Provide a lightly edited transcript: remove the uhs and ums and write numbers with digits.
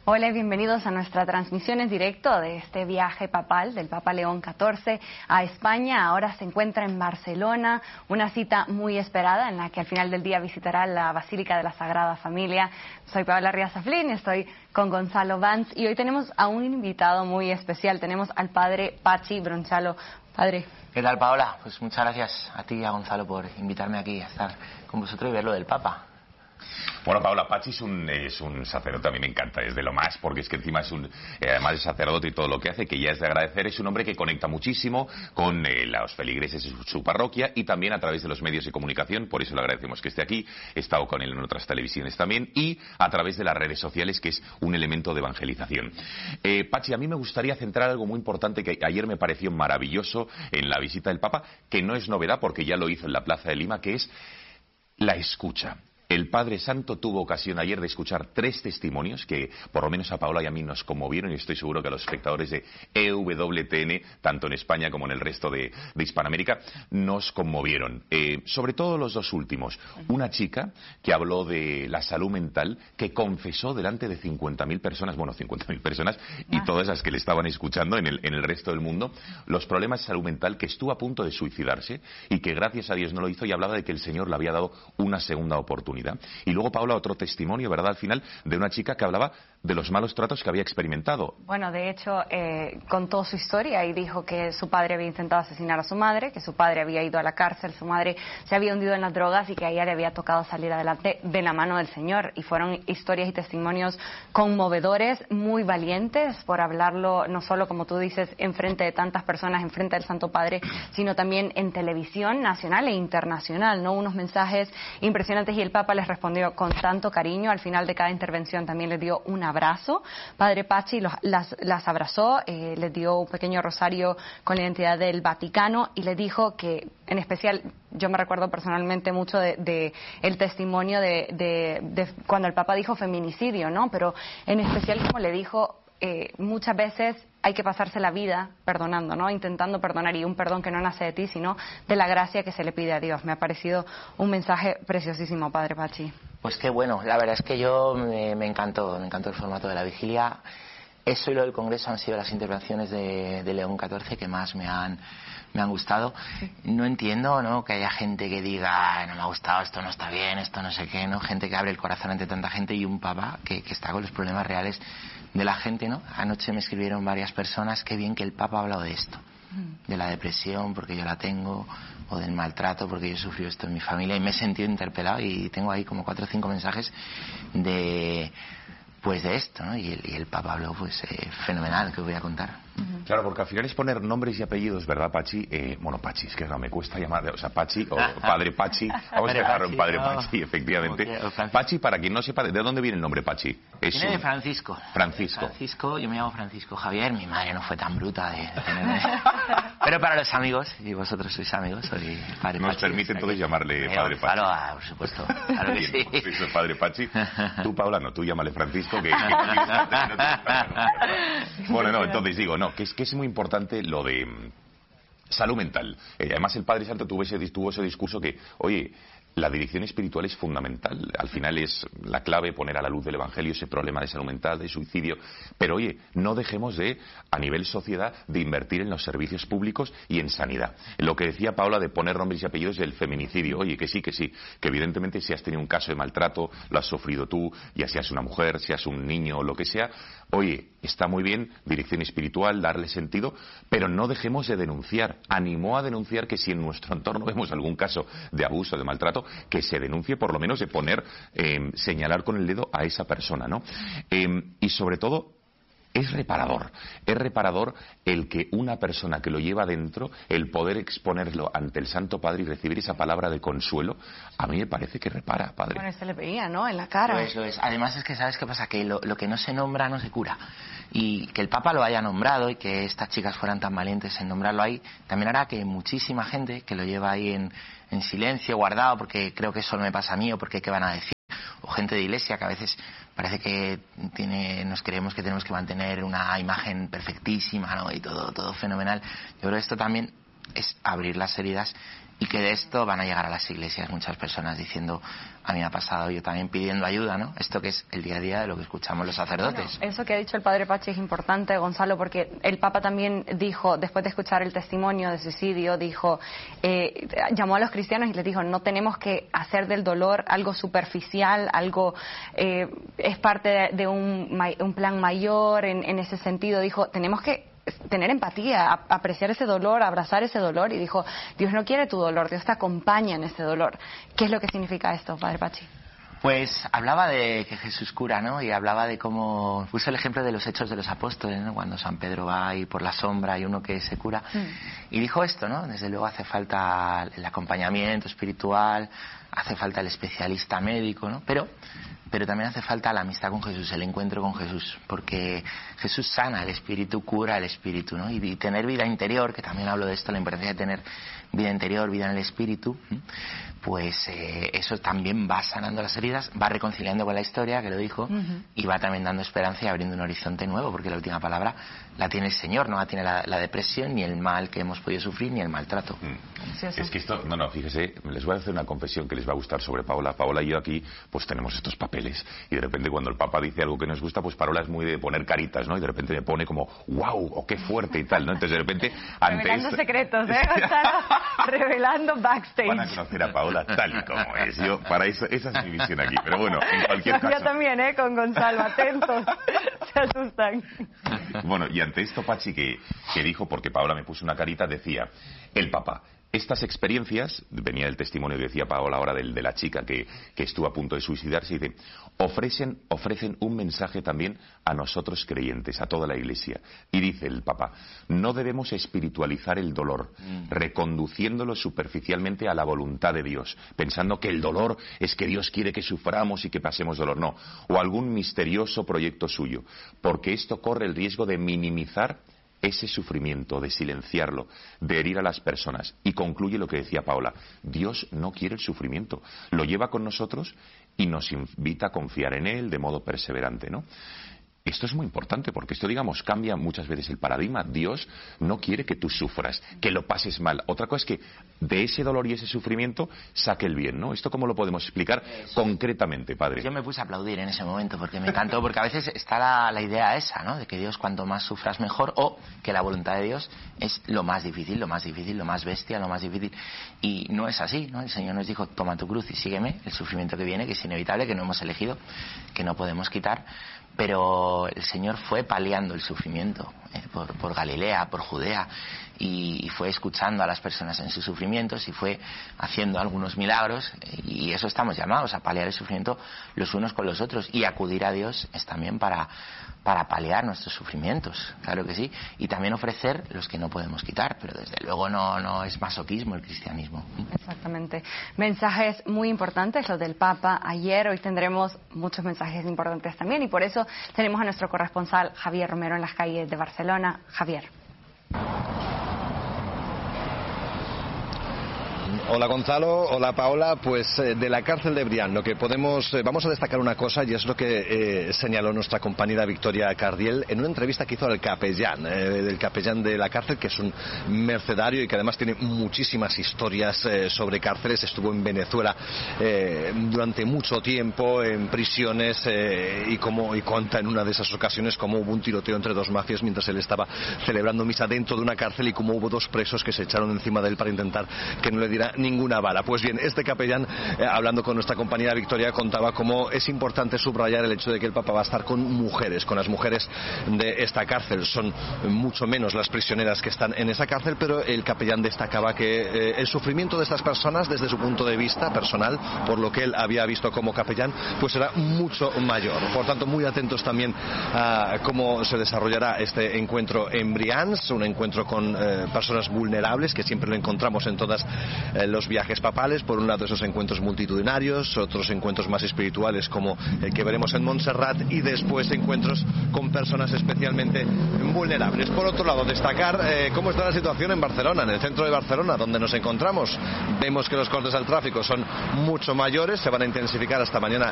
Hola y bienvenidos a nuestra transmisión en directo de este viaje papal del Papa León XIV a España. Ahora se encuentra en Barcelona, una cita muy esperada en la que al final del día visitará la Basílica de la Sagrada Familia. Soy Paola Riazaflin, estoy con Gonzalo Vance y hoy tenemos a un invitado muy especial. Tenemos al padre Pachi Bronchalo. Padre. ¿Qué tal, Paola? Pues muchas gracias a ti y a Gonzalo por invitarme aquí a estar con vosotros y ver lo del Papa. Bueno, Paola, Pachi es un sacerdote, a mí me encanta, es de lo más, porque es que encima es además de sacerdote y todo lo que hace, que ya es de agradecer, es un hombre que conecta muchísimo con los feligreses de su parroquia y también a través de los medios de comunicación, por eso le agradecemos que esté aquí, he estado con él en otras televisiones también, y a través de las redes sociales, que es un elemento de evangelización. Pachi, a mí me gustaría centrar algo muy importante que ayer me pareció maravilloso en la visita del Papa, que no es novedad porque ya lo hizo en la Plaza de Lima, que es la escucha. El Padre Santo tuvo ocasión ayer de escuchar 3 testimonios que por lo menos a Paola y a mí nos conmovieron y estoy seguro que a los espectadores de EWTN, tanto en España como en el resto de Hispanoamérica, nos conmovieron. Sobre todo los 2 últimos. Una chica que habló de la salud mental, que confesó delante de 50.000 personas, bueno, 50.000 personas y todas las que le estaban escuchando en el resto del mundo, los problemas de salud mental, que estuvo a punto de suicidarse y que gracias a Dios no lo hizo, y hablaba de que el Señor le había dado una segunda oportunidad. Y luego, Paula, otro testimonio, ¿verdad?, al final, de una chica que hablaba de los malos tratos que había experimentado. Bueno, de hecho, contó su historia y dijo que su padre había intentado asesinar a su madre, que su padre había ido a la cárcel, su madre se había hundido en las drogas y que a ella le había tocado salir adelante de la mano del Señor. Y fueron historias y testimonios conmovedores, muy valientes por hablarlo, no solo, como tú dices, enfrente de tantas personas, enfrente del Santo Padre, sino también en televisión nacional e internacional, ¿no? Unos mensajes impresionantes, y el Papa les respondió con tanto cariño. Al final de cada intervención también les dio un abrazo. Padre Pachi las abrazó, les dio un pequeño rosario con la identidad del Vaticano y le dijo que, en especial, yo me recuerdo personalmente mucho de el testimonio de cuando el Papa dijo feminicidio, ¿no? Pero en especial, como le dijo, muchas veces hay que pasarse la vida perdonando, ¿no? Intentando perdonar, y un perdón que no nace de ti, sino de la gracia que se le pide a Dios. Me ha parecido un mensaje preciosísimo, Padre Pachi. Pues qué bueno, la verdad es que yo me encantó el formato de la vigilia. Eso y lo del Congreso han sido las intervenciones de León XIV que más me han gustado. No entiendo, ¿no?, que haya gente que diga no me ha gustado, esto no está bien, esto no sé qué, ¿no? Gente que abre el corazón ante tanta gente y un Papa que está con los problemas reales de la gente, ¿no? Anoche me escribieron varias personas, qué bien que el Papa ha hablado de esto, de la depresión porque yo la tengo, o del maltrato porque yo he sufrido esto en mi familia, y me he sentido interpelado y tengo ahí como 4 o 5 mensajes de esto, ¿no? Y el Papa habló fenomenal, que os voy a contar. Claro, porque al final es poner nombres y apellidos, ¿verdad, Pachi? Bueno, Pachi, es que no me cuesta llamar, o sea, Pachi o Padre Pachi. Vamos a dejarlo en Padre Pachi, efectivamente. Pachi, para quien no sepa, ¿de dónde viene el nombre Pachi? Viene de Francisco. Francisco, yo me llamo Francisco Javier, mi madre no fue tan bruta de tenerme. Pero para los amigos, y vosotros sois amigos, soy Padre Pachi. Nos permite entonces llamarle Padre Pachi. Claro, por supuesto. Claro que sí. Pues eso es Padre Pachi. Tú, Paula, no, tú llámale Francisco, que bueno, no, entonces digo, no, que es muy importante lo de salud mental. Además, el Padre Santo tuvo ese discurso que, oye, la dirección espiritual es fundamental. Al final es la clave poner a la luz del Evangelio ese problema de salud mental, de suicidio. Pero oye, no dejemos de, a nivel sociedad, de invertir en los servicios públicos y en sanidad. Lo que decía Paula de poner nombres y apellidos del feminicidio. Oye, que sí, que evidentemente si has tenido un caso de maltrato, lo has sufrido tú, ya seas una mujer, seas un niño o lo que sea, oye, está muy bien, dirección espiritual, darle sentido, pero no dejemos de denunciar. Animó a denunciar que si en nuestro entorno vemos algún caso de abuso, de maltrato, que se denuncie, por lo menos de poner, señalar con el dedo a esa persona, ¿no? Y sobre todo, es reparador el que una persona que lo lleva dentro, el poder exponerlo ante el Santo Padre y recibir esa palabra de consuelo, a mí me parece que repara, Padre. Bueno, se le veía, ¿no?, en la cara. Lo es. Además es que, ¿sabes qué pasa? Que lo que no se nombra no se cura. Y que el Papa lo haya nombrado y que estas chicas fueran tan valientes en nombrarlo ahí, también hará que muchísima gente que lo lleva ahí en silencio, guardado, porque creo que eso no me pasa a mí, o porque qué van a decir, o gente de iglesia que a veces parece que nos creemos que tenemos que mantener una imagen perfectísima, ¿no?, y todo fenomenal. Yo creo que esto también es abrir las heridas, y que de esto van a llegar a las iglesias muchas personas diciendo, a mí me ha pasado, yo también pidiendo ayuda, ¿no? Esto que es el día a día de lo que escuchamos los sacerdotes. Bueno, eso que ha dicho el padre Pachi es importante, Gonzalo, porque el Papa también dijo, después de escuchar el testimonio de suicidio, dijo, llamó a los cristianos y les dijo, no tenemos que hacer del dolor algo superficial, algo, es parte de un plan mayor, en ese sentido, dijo, tenemos que tener empatía, apreciar ese dolor, abrazar ese dolor, y dijo, Dios no quiere tu dolor, Dios te acompaña en ese dolor. ¿Qué es lo que significa esto, padre Pachi? Pues hablaba de que Jesús cura, ¿no? Y hablaba de cómo, puso el ejemplo de los Hechos de los Apóstoles, ¿no? Cuando San Pedro va ahí por la sombra, hay uno que se cura, y dijo esto, ¿no? Desde luego hace falta el acompañamiento espiritual, hace falta el especialista médico, ¿no? Pero también hace falta la amistad con Jesús, el encuentro con Jesús, porque Jesús sana el espíritu, cura el espíritu, ¿no? Y tener vida interior, que también hablo de esto, la importancia de tener vida interior, vida en el espíritu, pues eso también va sanando las heridas, va reconciliando con la historia, que lo dijo, y va también dando esperanza y abriendo un horizonte nuevo, porque la última palabra la tiene el Señor, no la tiene la depresión, ni el mal que hemos podido sufrir, ni el maltrato. Es que esto, fíjese, les voy a hacer una confesión que les va a gustar sobre Paola. Paola y yo aquí, pues tenemos estos papeles, y de repente cuando el Papa dice algo que nos gusta, pues Paola es muy de poner caritas, ¿no? Y de repente me pone como, wow, o qué fuerte y tal, ¿no? Entonces de repente... Revelando secretos, Gonzalo, revelando backstage. Van a conocer a Paola tal y como es. Yo, para eso, esa es mi visión aquí. Pero bueno, en cualquier caso... Yo también, con Gonzalo, atentos, se asustan. Bueno, y ante esto, Pachi, que dijo, porque Paola me puso una carita, decía, el Papa... Estas experiencias, venía el testimonio que decía Paola ahora de la chica que estuvo a punto de suicidarse, y dice, ofrecen un mensaje también a nosotros creyentes, a toda la Iglesia. Y dice el Papa, no debemos espiritualizar el dolor, reconduciéndolo superficialmente a la voluntad de Dios, pensando que el dolor es que Dios quiere que suframos y que pasemos dolor, no, o algún misterioso proyecto suyo, porque esto corre el riesgo de minimizar ese sufrimiento, de silenciarlo, de herir a las personas. Y concluye lo que decía Paola, Dios no quiere el sufrimiento, lo lleva con nosotros y nos invita a confiar en Él de modo perseverante, ¿no? Esto es muy importante porque esto, digamos, cambia muchas veces el paradigma. Dios no quiere que tú sufras, que lo pases mal. Otra cosa es que de ese dolor y ese sufrimiento saque el bien, ¿no? ¿Esto cómo lo podemos explicar concretamente, padre? Yo me puse a aplaudir en ese momento porque me encantó, porque a veces está la idea esa, ¿no? De que Dios cuanto más sufras mejor, o que la voluntad de Dios es lo más difícil, lo más bestia, lo más difícil. Y no es así, ¿no? El Señor nos dijo, toma tu cruz y sígueme, el sufrimiento que viene, que es inevitable, que no hemos elegido, que no podemos quitar. Pero el Señor fue paliando el sufrimiento por Galilea, por Judea, y fue escuchando a las personas en sus sufrimientos y fue haciendo algunos milagros, y eso estamos llamados, a paliar el sufrimiento los unos con los otros, y acudir a Dios es también para paliar nuestros sufrimientos, claro que sí, y también ofrecer los que no podemos quitar, pero desde luego no es masoquismo el cristianismo. Exactamente. Mensajes muy importantes, los del Papa ayer, hoy tendremos muchos mensajes importantes también, y por eso tenemos a nuestro corresponsal Javier Romero en las calles de Barcelona. Javier. Hola Gonzalo, hola Paola. Pues de la cárcel de Brián lo que vamos a destacar una cosa, y es lo que señaló nuestra compañera Victoria Cardiel en una entrevista que hizo al capellán, del capellán de la cárcel, que es un mercenario y que además tiene muchísimas historias sobre cárceles. Estuvo en Venezuela durante mucho tiempo, en prisiones, y cuenta en una de esas ocasiones cómo hubo un tiroteo entre dos mafias mientras él estaba celebrando misa dentro de una cárcel, y cómo hubo dos presos que se echaron encima de él para intentar que no le diera ninguna bala. Pues bien, este capellán, hablando con nuestra compañera Victoria, contaba cómo es importante subrayar el hecho de que el Papa va a estar con mujeres, con las mujeres de esta cárcel. Son mucho menos las prisioneras que están en esa cárcel, pero el capellán destacaba que el sufrimiento de estas personas, desde su punto de vista personal, por lo que él había visto como capellán, pues será mucho mayor. Por tanto, muy atentos también a cómo se desarrollará este encuentro en Brians, un encuentro con personas vulnerables, que siempre lo encontramos en todas los viajes papales. Por un lado, esos encuentros multitudinarios, otros encuentros más espirituales como el que veremos en Montserrat, y después encuentros con personas especialmente vulnerables. Por otro lado, destacar cómo está la situación en Barcelona, en el centro de Barcelona, donde nos encontramos. Vemos que los cortes al tráfico son mucho mayores, se van a intensificar hasta mañana